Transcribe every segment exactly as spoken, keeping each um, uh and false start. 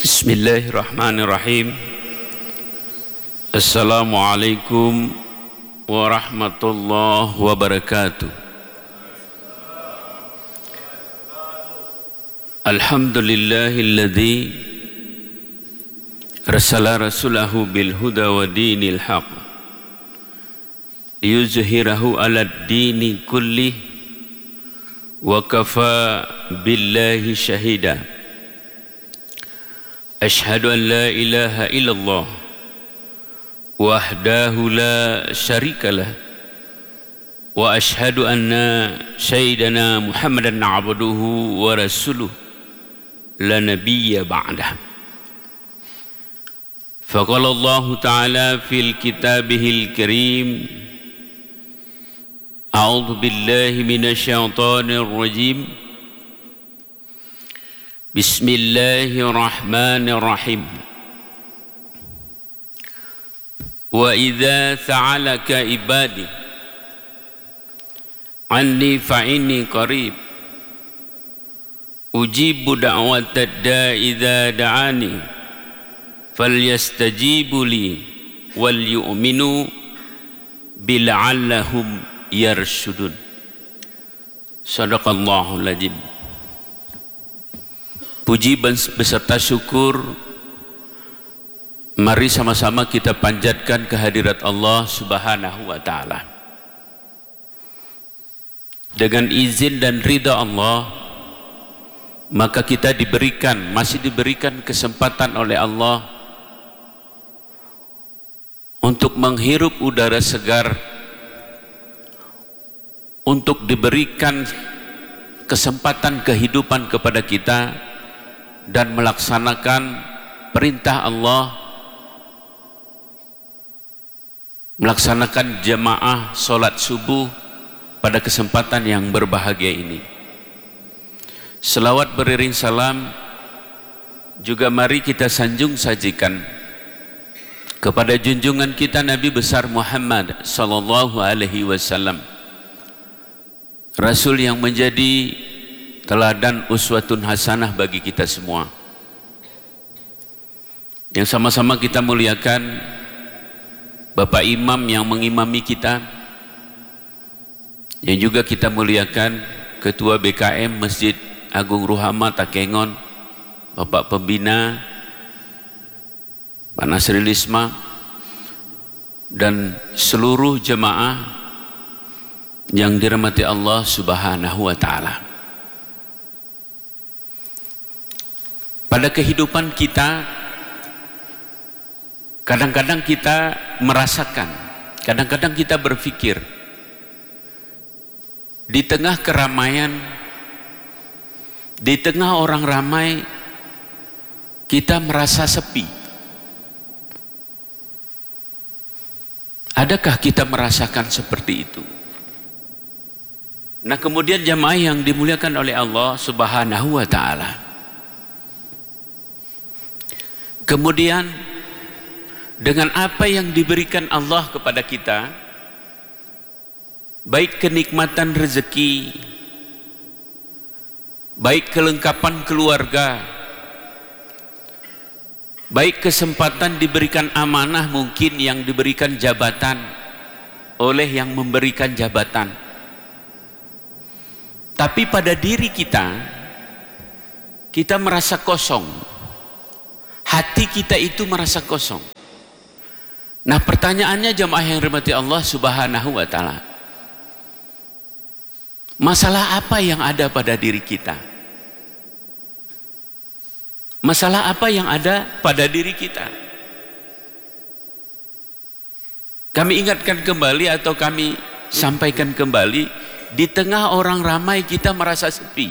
Bismillahirrahmanirrahim. Assalamualaikum warahmatullahi wabarakatuh. Alhamdulillahilladzi arsala rasulahu bil huda wa dinil haq liyuzhirahu 'alad dini kulli wa kafa billahi syahida. Ashhadu an la ilaha illallah wahdahu la syarikalah wa ashhadu anna sayyidana Muhammadan abduhu wa rasuluh la nabiyya ba'dah. Faqala Allah ta'ala fil kitabihil karim, a'udzu billahi minasy syaithanir rajim. Bismillahirrahmanirrahim. Wa idza sa'alaka ibadi anni fa inni qarib ujibu da'watad da'i idza da'ani falyastajibu li wal yu'minu bil'allahum yarshudun. Shadaqallahul adzim. Puji beserta syukur mari sama-sama kita panjatkan kehadirat Allah Subhanahu wa ta'ala. Dengan izin dan ridha Allah, maka kita diberikan, masih diberikan kesempatan oleh Allah untuk menghirup udara segar, untuk diberikan kesempatan kehidupan kepada kita dan melaksanakan perintah Allah, melaksanakan jamaah solat subuh pada kesempatan yang berbahagia ini. Selawat beriring salam juga mari kita sanjung sajikan kepada junjungan kita Nabi besar Muhammad sallallahu alaihi wasallam, Rasul yang menjadi teladan uswatun hasanah bagi kita semua, yang sama-sama kita muliakan Bapak Imam yang mengimami kita, yang juga kita muliakan Ketua B K M Masjid Agung Ruhama Takengon, Bapak Pembina Pak Nasril Isma, dan seluruh jemaah yang dirahmati Allah Subhanahu wa ta'ala. Pada kehidupan kita, kadang-kadang kita merasakan, kadang-kadang kita berpikir, di tengah keramaian, di tengah orang ramai, kita merasa sepi. Adakah kita merasakan seperti itu? Nah, kemudian jamaah yang dimuliakan oleh Allah Subhanahu wa ta'ala, kemudian dengan apa yang diberikan Allah kepada kita, baik kenikmatan rezeki, baik kelengkapan keluarga, baik kesempatan diberikan amanah, mungkin yang diberikan jabatan oleh yang memberikan jabatan, tapi pada diri kita, kita merasa kosong. Hati kita itu merasa kosong. Nah, pertanyaannya jamaah yang dirahmati Allah Subhanahu wa ta'ala, masalah apa yang ada pada diri kita? Masalah apa yang ada pada diri kita? Kami ingatkan kembali atau kami sampaikan kembali, di tengah orang ramai kita merasa sepi.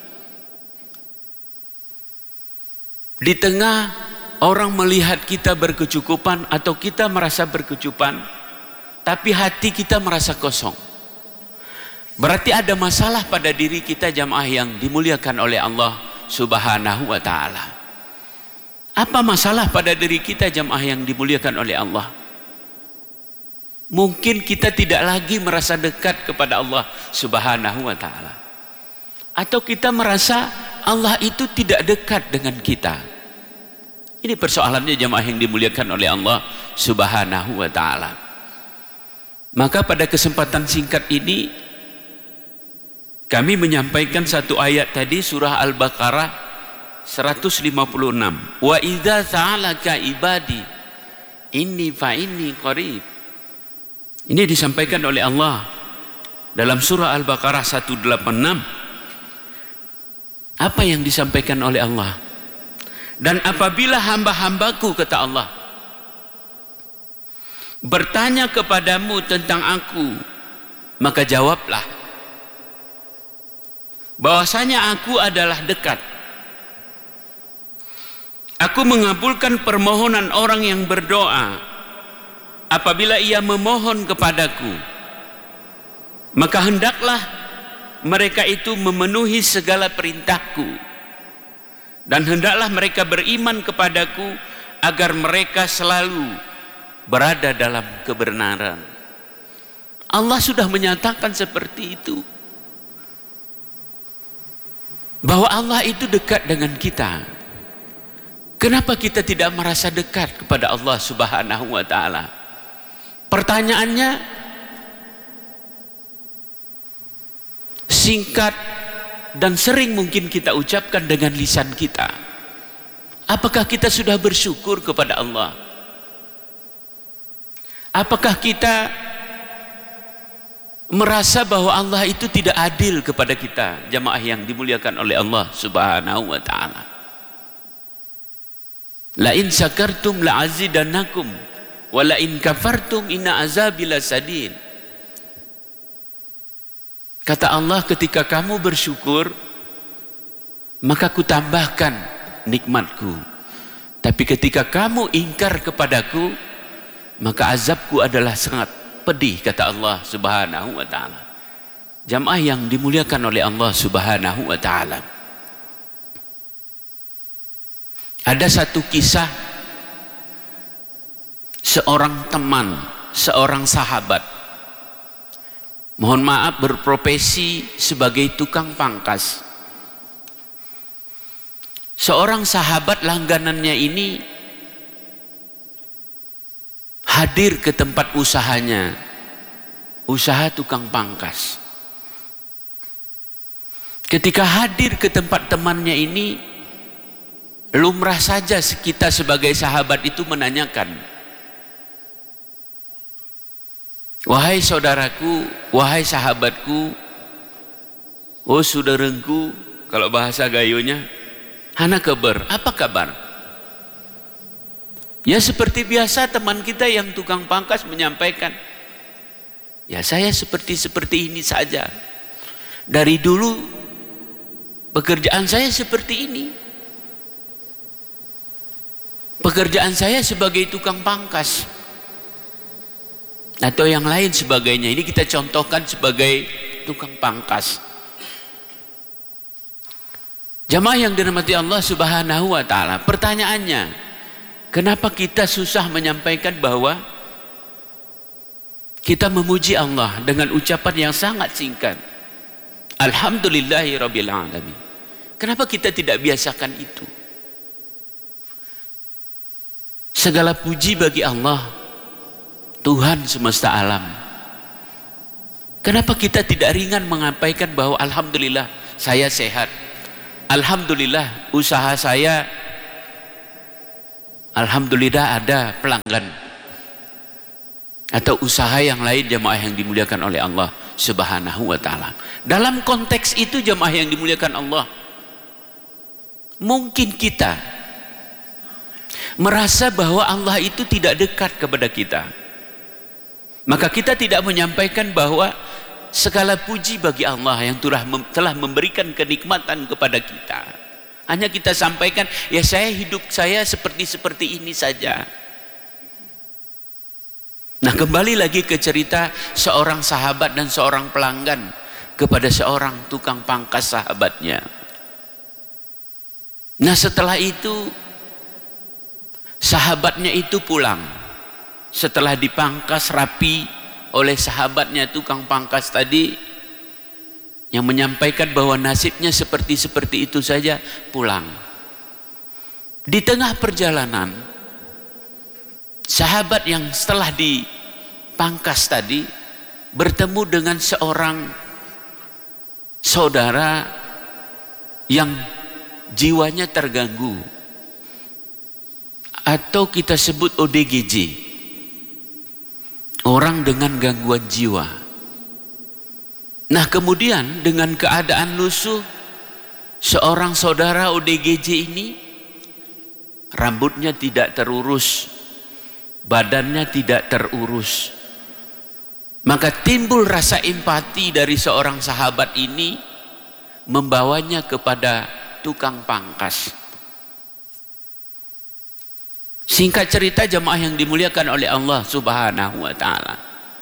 Di tengah orang melihat kita berkecukupan atau kita merasa berkecukupan, tapi hati kita merasa kosong. Berarti ada masalah pada diri kita jamaah yang dimuliakan oleh Allah Subhanahu wa ta'ala. Apa masalah pada diri kita jamaah yang dimuliakan oleh Allah? Mungkin kita tidak lagi merasa dekat kepada Allah Subhanahu wa ta'ala, atau kita merasa Allah itu tidak dekat dengan kita. Ini persoalannya jemaah yang dimuliakan oleh Allah Subhanahu wa ta'ala. Maka pada kesempatan singkat ini kami menyampaikan satu ayat tadi, surah Al-Baqarah seratus lima puluh enam. Wa idza sa'alaka ibadi inni fa inni qarib. Ini disampaikan oleh Allah dalam surah Al-Baqarah seratus delapan puluh enam. Apa yang disampaikan oleh Allah? Dan apabila hamba-hambaku, kata Allah, bertanya kepadamu tentang aku, maka jawablah bahwasanya aku adalah dekat. Aku mengabulkan permohonan orang yang berdoa apabila ia memohon kepadaku, maka hendaklah mereka itu memenuhi segala perintahku, dan hendaklah mereka beriman kepadaku agar mereka selalu berada dalam kebenaran. Allah sudah menyatakan seperti itu, bahwa Allah itu dekat dengan kita. Kenapa kita tidak merasa dekat kepada Allah Subhanahu wa ta'ala? Pertanyaannya singkat dan sering mungkin kita ucapkan dengan lisan kita. Apakah kita sudah bersyukur kepada Allah? Apakah kita merasa bahwa Allah itu tidak adil kepada kita, jamaah yang dimuliakan oleh Allah Subhanahu wa ta'ala? La in syakartum la azidannakum wa la in kafartum inna azabi lasadid. Kata Allah, ketika kamu bersyukur maka ku tambahkan nikmatku, tapi ketika kamu ingkar kepadaku maka azabku adalah sangat pedih, kata Allah Subhanahu wa ta'ala. Jamaah yang dimuliakan oleh Allah Subhanahu wa ta'ala, ada satu kisah seorang teman, seorang sahabat, mohon maaf, berprofesi sebagai tukang pangkas. Seorang sahabat langganannya ini hadir ke tempat usahanya, usaha tukang pangkas. Ketika hadir ke tempat temannya ini, lumrah saja kita sebagai sahabat itu menanyakan, wahai saudaraku, wahai sahabatku, oh saudaraku, kalau bahasa gayunya, hana kabar, apa kabar? Ya seperti biasa teman kita yang tukang pangkas menyampaikan, ya saya seperti seperti ini saja. Dari dulu pekerjaan saya seperti ini. Pekerjaan saya sebagai tukang pangkas. Atau yang lain sebagainya. Ini kita contohkan sebagai tukang pangkas. Jamaah yang dirahmati Allah Subhanahu wa ta'ala, pertanyaannya, kenapa kita susah menyampaikan bahwa kita memuji Allah dengan ucapan yang sangat singkat, Alhamdulillahirabbil alamin? Kenapa kita tidak biasakan itu? Segala puji bagi Allah, Tuhan semesta alam. Kenapa kita tidak ringan menyampaikan bahwa alhamdulillah saya sehat, alhamdulillah usaha saya, alhamdulillah ada pelanggan, atau usaha yang lain, jemaah yang dimuliakan oleh Allah Subhanahu wa ta'ala. Dalam konteks itu, jemaah yang dimuliakan Allah, mungkin kita merasa bahwa Allah itu tidak dekat kepada kita, maka kita tidak menyampaikan bahwa segala puji bagi Allah yang telah memberikan kenikmatan kepada kita. Hanya kita sampaikan, ya saya hidup saya seperti seperti ini saja. Nah, kembali lagi ke cerita seorang sahabat dan seorang pelanggan kepada seorang tukang pangkas sahabatnya. Nah, setelah itu sahabatnya itu pulang setelah dipangkas rapi oleh sahabatnya tukang pangkas tadi, yang menyampaikan bahwa nasibnya seperti-seperti itu saja, pulang. Di tengah perjalanan, sahabat yang setelah dipangkas tadi bertemu dengan seorang saudara yang jiwanya terganggu, atau kita sebut O D G J, orang dengan gangguan jiwa. Nah, kemudian dengan keadaan lusuh, seorang saudara O D G J ini rambutnya tidak terurus, badannya tidak terurus. Maka timbul rasa empati dari seorang sahabat ini, membawanya kepada tukang pangkas. Singkat cerita jemaah yang dimuliakan oleh Allah Subhanahu wa taala,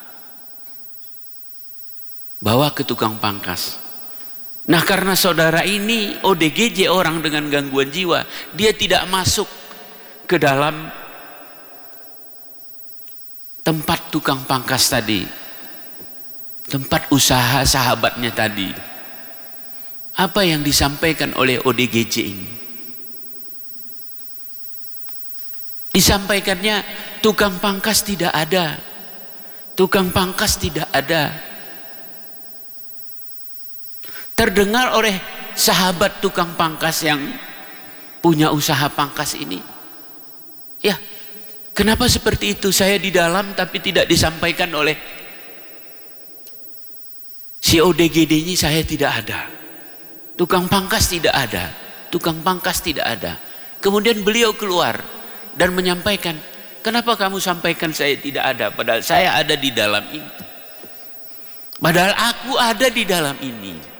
bawa ke tukang pangkas. Nah, karena saudara ini O D G J, orang dengan gangguan jiwa, dia tidak masuk ke dalam tempat tukang pangkas tadi, tempat usaha sahabatnya tadi. Apa yang disampaikan oleh O D G J ini? Disampaikannya, tukang pangkas tidak ada, tukang pangkas tidak ada. Terdengar oleh sahabat tukang pangkas yang punya usaha pangkas ini, ya, kenapa seperti itu? Saya di dalam tapi tidak disampaikan oleh si O D G J ini, saya tidak ada. Tukang pangkas tidak ada, tukang pangkas tidak ada. Kemudian beliau keluar dan menyampaikan, kenapa kamu sampaikan saya tidak ada, padahal saya ada di dalam ini, padahal aku ada di dalam ini.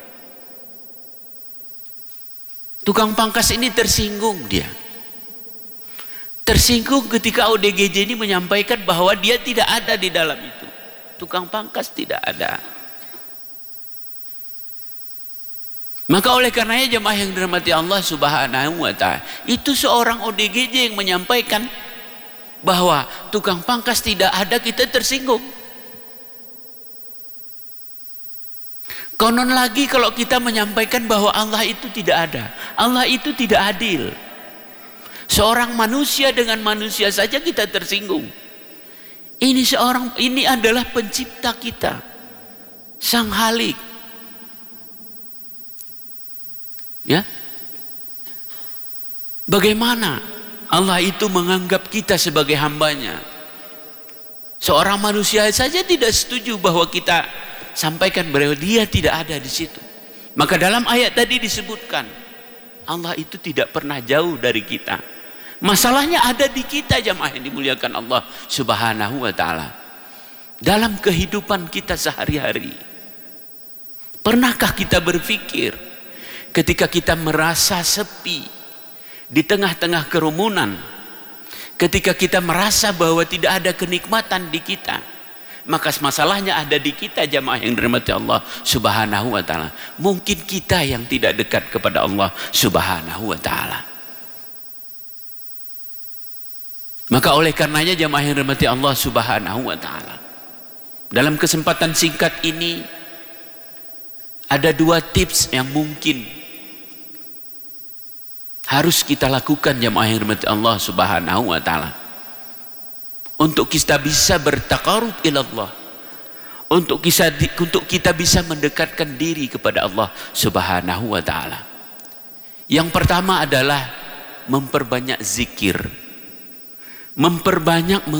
Tukang pangkas ini tersinggung, dia tersinggung ketika O D G J ini menyampaikan bahwa dia tidak ada di dalam itu. Tukang pangkas tidak ada. Maka oleh karenanya jemaah yang dirahmati Allah Subhanahu wa taala, itu seorang O D G J yang menyampaikan bahwa tukang pangkas tidak ada, kita tersinggung. Konon lagi kalau kita menyampaikan bahwa Allah itu tidak ada, Allah itu tidak adil. Seorang manusia dengan manusia saja kita tersinggung. Ini seorang, ini adalah pencipta kita, Sang Halik. Ya, bagaimana Allah itu menganggap kita sebagai hambanya? Seorang manusia saja tidak setuju bahwa kita sampaikan bahwa dia tidak ada di situ. Maka dalam ayat tadi disebutkan, Allah itu tidak pernah jauh dari kita. Masalahnya ada di kita jemaah yang dimuliakan Allah Subhanahu wa taala. Dalam kehidupan kita sehari-hari, pernahkah kita berpikir ketika kita merasa sepi di tengah-tengah kerumunan, ketika kita merasa bahwa tidak ada kenikmatan di kita, maka masalahnya ada di kita jemaah yang dirahmati Allah Subhanahu wa taala. Mungkin kita yang tidak dekat kepada Allah Subhanahu wa taala. Maka oleh karenanya jemaah yang dirahmati Allah Subhanahu wa taala, dalam kesempatan singkat ini ada dua tips yang mungkin harus kita lakukan jemaah yang dirahmati Allah Subhanahu wa taala, untuk kita bisa bertaqarrub ila Allah, untuk kita untuk kita bisa mendekatkan diri kepada Allah Subhanahu wa taala. Yang pertama adalah memperbanyak zikir, memperbanyak